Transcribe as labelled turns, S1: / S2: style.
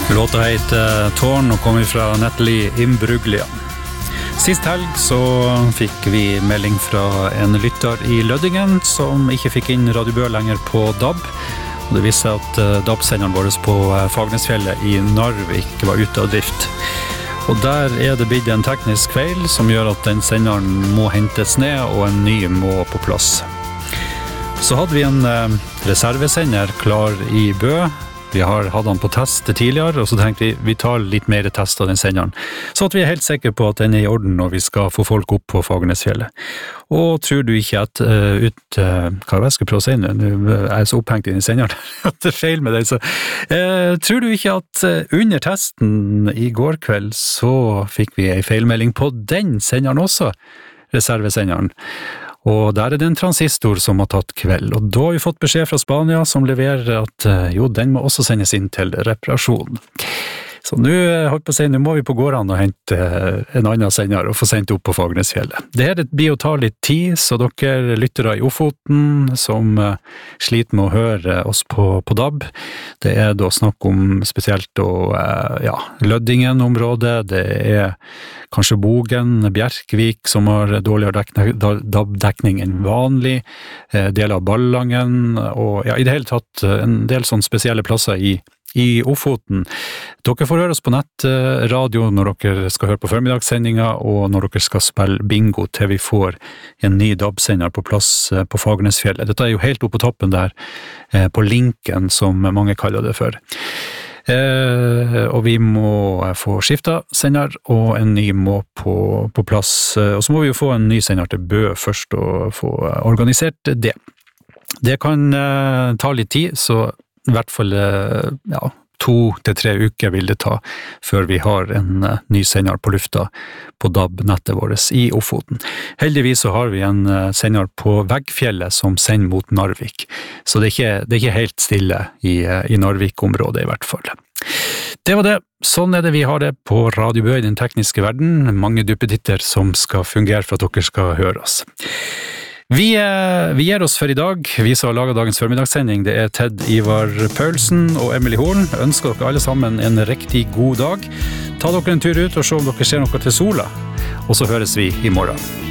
S1: Låta heter Tårn og kommer fra Natalie Imbruglia. Sist helg så fikk vi melding fra en lytter i Lødingen som ikke fikk inn Radio Bø lenger på DAB. Og det viste seg at DAB-senderen vår på Fagernesfjellet i Narvik var ute av drift. Og der er det blitt en teknisk feil som gjør at den senderen må hentes ned og en ny må på plass. Så hadde vi en reservesender klar i Bø. Vi har hatt den på test tidligere, og så tenkte vi tar litt mer test av den senderen, så at vi er helt sikre på at den er i orden når vi skal få folk opp på Fagernesfjellet. Og tror du ikke at hva jeg skal prøve å si nå? Nå er jeg så opphengt inn i senderen at det er feil med den, så tror du ikke at under testen i går kveld så fikk vi en feilmelding på den senderen også, reservesenderen. Og der er det en transistor som har tatt kveld, og da har vi fått beskjed fra Spania som leverer at jo, den må også sendes inn til reparasjon. Så nå, holdt på å si, nå må vi på gården og hente en annen sender og få sendt opp på Fagernesfjellet. Det her blir å ta litt tid, så dere lyttere i Ofoten som sliter med å høre oss på DAB, det er da snakk om spesielt Lødingen-området, det er kanskje Bogen, Bjerkvik som har dårligere DAB-dekning enn vanlig, deler av Ballangen, og i det hele tatt en del sånne spesielle plasser i Ofoten. Dere får høre oss på nettradio når dere skal høre på formidagssendinga, og når dere skal spille bingo til vi får en ny DAB-sender på plass på Fagernesfjellet. Dette er jo helt oppe på toppen der, på linken som mange kaller det for. Og vi må få skifta sender, og en ny må på plass. Og så må vi jo få en ny sender til Bø først, og få organisert det. Det kan ta litt tid, så i hvert fall 2 til 3 uker vil det ta før vi har en ny sender på lufta på DAB-nettet vårt i Ofoten. Heldigvis så har vi en sender på Veggfjellet som sender mot Narvik, så det er ikke helt stille i Narvik-området i hvert fall. Det var det. Sånn er det vi har det på Radio Bø i den tekniske verden. Mange duppeditter som skal fungere for at dere skal høre oss. Vi gir oss for i dag. Vi som har laget dagens formidagssending, det er Ted Ivar Paulsen og Emily Horn. Ønsker dere alle sammen en riktig god dag. Ta dere en tur ut og se om dere ser noe til sola. Og så høres vi i morgen.